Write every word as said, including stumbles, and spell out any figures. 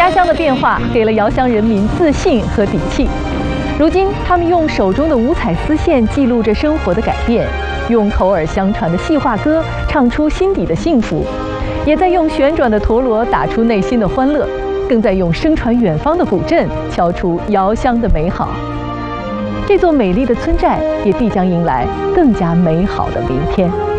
家乡的变化给了遥乡人民自信和底气。如今，他们用手中的五彩丝线记录着生活的改变，用口耳相传的戏话歌唱出心底的幸福，也在用旋转的陀螺打出内心的欢乐，更在用声传远方的古镇敲出遥乡的美好。这座美丽的村寨也必将迎来更加美好的明天。